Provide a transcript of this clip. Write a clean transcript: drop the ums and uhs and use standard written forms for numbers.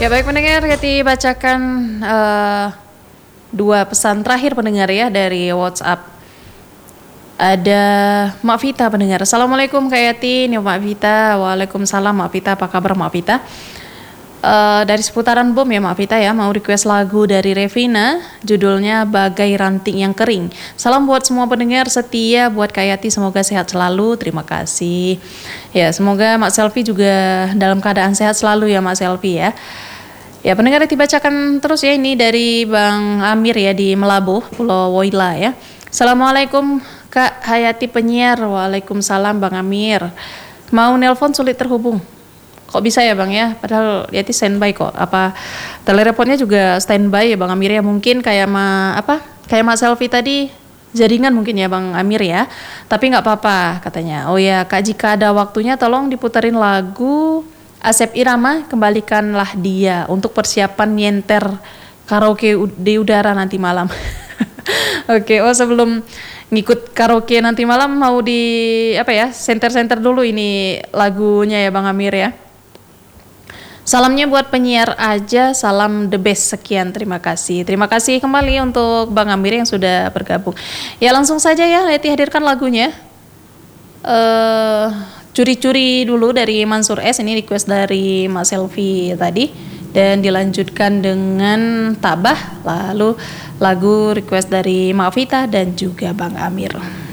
Ya baik pendengar, Kati bacakan dua pesan terakhir pendengar ya dari WhatsApp. Ada Mak Vita pendengar. Assalamualaikum Kak Yati, ini Mak Vita. Waalaikumsalam Mak Vita, apa kabar Mak Vita? Dari seputaran bom ya Mak Vita ya, mau request lagu dari Revina, judulnya Bagai Ranting Yang Kering. Salam buat semua pendengar setia, buat Kak Yati semoga sehat selalu, terima kasih. Ya semoga Mak Selvi juga dalam keadaan sehat selalu ya Mak Selvi ya. Ya pendengar dibacakan terus ya, ini dari Bang Amir ya di Melabuh, Pulau Woila ya. Assalamualaikum Kak Hayati penyiar. Waalaikumsalam Bang Amir. Mau nelpon sulit terhubung. Kok bisa ya Bang ya? Padahal Yati standby kok. Apa teleponnya juga standby ya Bang Amir ya? Mungkin kayak kayak Mas Selvi tadi jaringan mungkin ya Bang Amir ya. Tapi nggak apa-apa katanya. Oh ya Kak, jika ada waktunya tolong diputerin lagu Asep Irama, Kembalikanlah Dia, untuk persiapan nyenter karaoke di udara nanti malam. Oke, oh sebelum ngikut karaoke nanti malam mau senter dulu ini lagunya ya Bang Amir ya. Salamnya buat penyiar aja, salam the best, sekian, terima kasih. Terima kasih kembali untuk Bang Amir yang sudah bergabung. Ya langsung saja ya, Leti hadirkan lagunya. Curi-curi dulu dari Mansur S, ini request dari Mas Selvi tadi, dan dilanjutkan dengan Tabah, lalu lagu request dari Mak Vita dan juga Bang Amir.